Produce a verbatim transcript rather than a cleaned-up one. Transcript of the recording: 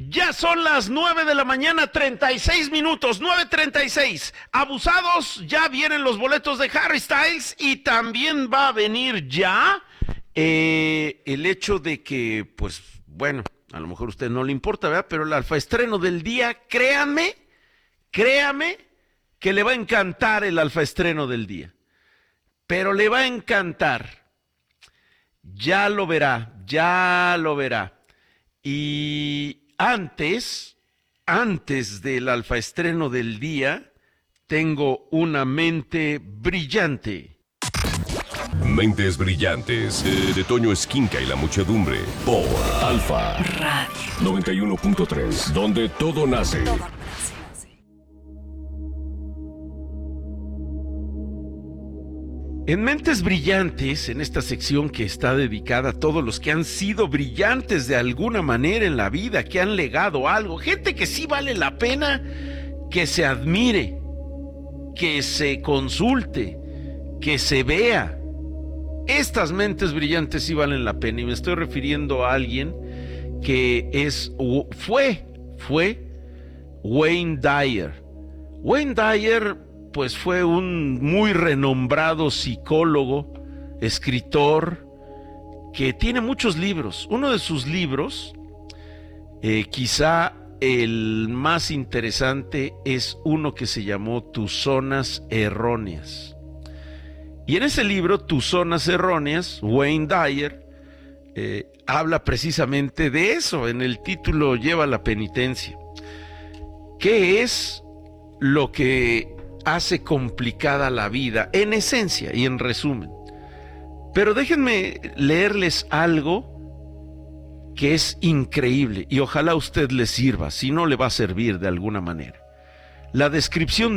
Ya son las nueve de la mañana, treinta y seis minutos, nueve treinta y seis. Abusados, ya vienen los boletos de Harry Styles y también va a venir ya eh, el hecho de que, pues, bueno, a lo mejor a usted no le importa, ¿verdad? Pero el alfaestreno del día, créame, créame que le va a encantar el alfaestreno del día. Pero le va a encantar. Ya lo verá, ya lo verá. Y antes, antes del alfaestreno del día, tengo una mente brillante. Mentes brillantes, de, de Toño Esquinca y la muchedumbre, por Alfa Radio noventa y uno punto tres, donde todo nace. En Mentes Brillantes, en esta sección que está dedicada a todos los que han sido brillantes de alguna manera en la vida, que han legado algo, gente que sí vale la pena que se admire, que se consulte, que se vea. Estas mentes brillantes sí valen la pena, y me estoy refiriendo a alguien que es, fue, fue Wayne Dyer. Wayne Dyer, pues fue un muy renombrado psicólogo, escritor, que tiene muchos libros. Uno de sus libros, eh, quizá el más interesante, es uno que se llamó Tus Zonas Erróneas. Y en ese libro, Tus Zonas Erróneas, Wayne Dyer eh, habla precisamente de eso. En el título lleva la penitencia. ¿Qué es lo que hace complicada la vida, en esencia y en resumen? Pero déjenme leerles algo que es increíble y ojalá a usted le sirva, si no le va a servir de alguna manera. La descripción